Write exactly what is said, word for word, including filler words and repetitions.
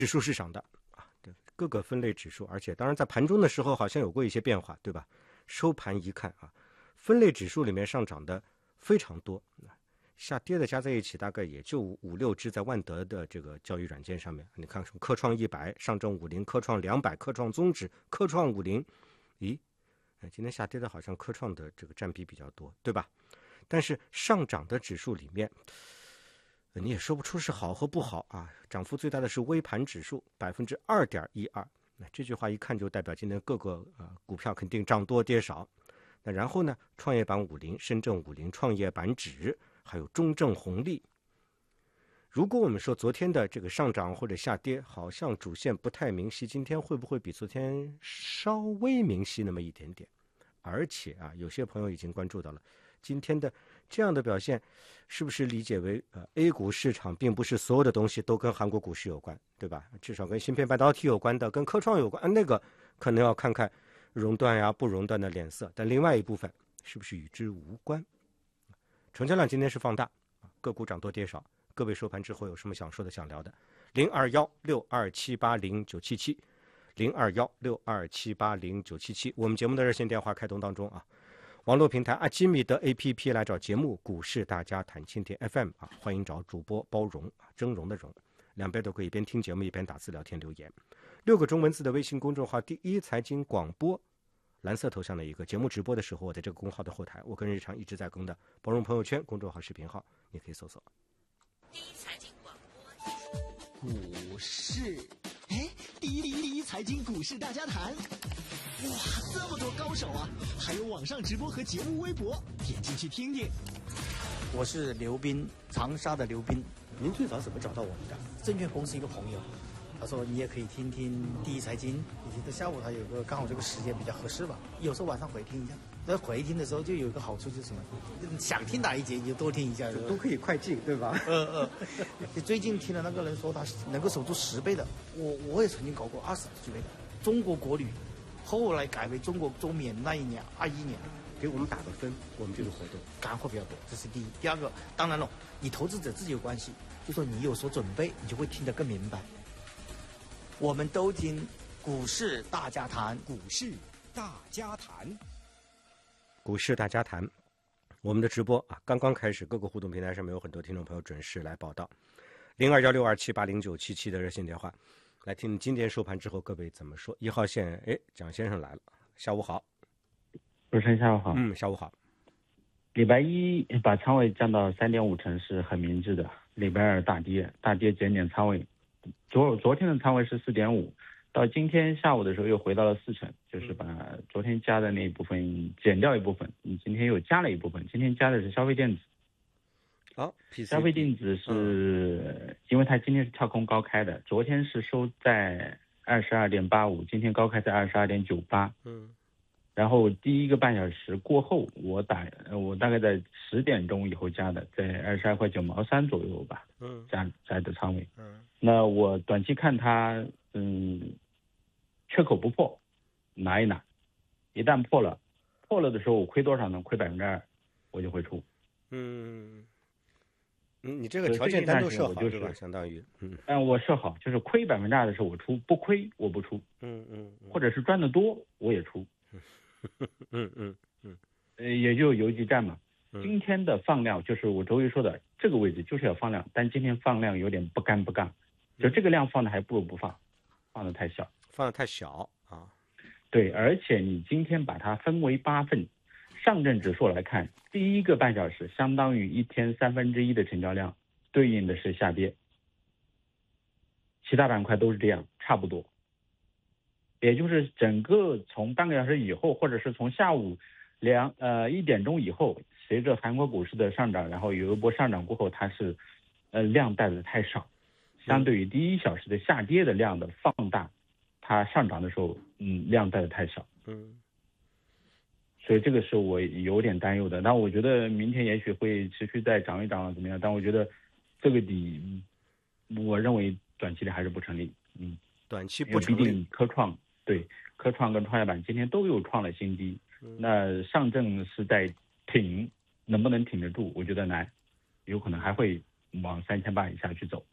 指数是涨的啊，各个分类指数，而且当然在盘中的时候好像有过一些变化，对吧？收盘一看啊，分类指数里面上涨的非常多，下跌的加在一起大概也就五六只，在万德的这个交易软件上面，你看什么科创一百、上证五零、科创两百、科创综指、科创五零，咦，今天下跌的好像科创的这个占比比较多，对吧？但是上涨的指数里面，你也说不出是好和不好啊。涨幅最大的是微盘指数百分之二点一二，那这句话一看就代表今天各个呃股票肯定涨多跌少。那然后呢，创业板五零、深圳五零、创业板指，还有中证红利。如果我们说昨天的这个上涨或者下跌好像主线不太明晰，今天会不会比昨天稍微明晰那么一点点？而且啊，有些朋友已经关注到了今天的这样的表现，是不是理解为呃 A 股市场并不是所有的东西都跟韩国股市有关，对吧？至少跟芯片半导体有关的，跟科创有关，那个可能要看看熔断呀不熔断的脸色，但另外一部分是不是与之无关？成交量今天是放大，个股涨多跌少。各位收盘之后有什么想说的想聊的？零二幺六二七八零九七七，零二幺六二七八零九七七，我们节目的热线电话开通当中啊。网络平台阿基米德 A P P 来找节目股市大家谈蜻蜓 F M 啊，欢迎找主播包容啊，峥嵘的嵘，两边都可以边听节目一边打字聊天留言。六个中文字的微信公众号第一财经广播，蓝色头像的一个节目直播的时候，我在这个公号的后台，我跟日常一直在更的包容朋友圈公众号视频号，你可以搜索。 第一财经广播股市，哎，第一第一第一财经股市大家谈。哇，这么多高手啊！还有网上直播和节目微博，点进去听听。 我是刘斌，长沙的刘斌。 您最早怎么找到我们的？ 证券公司一个朋友，他说你也可以听听第一财经。以前的下午他有个刚好这个时间比较合适吧，有时候晚上回听一下。在回听的时候就有一个好处就是什么，想听哪一节你就多听一下， 都可以快进，对吧？ 嗯嗯。最近听了那个人说他能够守住十倍的，我我也曾经搞过二十几倍的。中国国旅。后来改为中国中免那一年，二一年， 给我们打个分，我们这个活动干货比较多，这是第一。第二个，当然了，你投资者自己有关系，就说你有所准备，你就会听得更明白。我们都听股市大家谈， 股市大家谈， 股市大家谈。我们的直播啊，刚刚开始，各个互动平台上面有很多听众朋友准时来报道。零二幺六二七八零九七七的热线电话。来听今天收盘之后各位怎么说。一号线，哎，蒋先生来了，下午好。 主持人下午好。 嗯，下午好。 礼拜一把仓位降到三点五成是很明智的。礼拜二大跌，大跌减点仓位。昨昨天的仓位是四点五，到今天下午的时候又回到了四成，就是把昨天加的那一部分减掉一部分，你今天又加了一部分。今天加的是消费电子。 好， 消费电子是、嗯、因为它今天是跳空高开的，昨天是收在二十二点八五，今天高开在二十二点九八。 嗯， 然后第一个半小时过后，我打我大概在十点钟以后加的，在二十二块九毛三左右吧。 嗯， 加加的仓位。 嗯， 那我短期看它，嗯，缺口不破，拿一拿，一旦破了，破了的时候我亏多少呢？亏百分之二，我就会出。 嗯。嗯，你这个条件单都设好， 就是吧？相当于，嗯， 嗯，我设好，就是亏百分之二的时候我出，不亏我不出， 嗯嗯， 或者是赚的多我也出， 嗯嗯嗯， 呃，也就游击战嘛。 嗯、 今天的放量就是我周一说的，这个位置就是要放量，但今天放量有点不干不干，就这个量放的还不如不放，放的太小， 放的太小啊。 对，而且你今天把它分为八份。上证指数来看，第一个半小时相当于一天三分之一的成交量，对应的是下跌。其他板块都是这样，差不多。也就是整个从半个小时以后，或者是从下午两呃一点钟以后，随着韩国股市的上涨，然后有一波上涨过后，它是呃量带的太少，相对于第一小时的下跌的量的放大，它上涨的时候，嗯，量带的太少。 嗯。 所以这个是我有点担忧的，但我觉得明天也许会持续再涨一涨怎么样？但我觉得这个底，我认为短期的还是不成立。嗯， 短期不成立。 毕竟科创对科创跟创业板今天都有创了新低， 嗯、 那上证是在挺，能不能挺得住？我觉得难，有可能还会往三千八以下去走。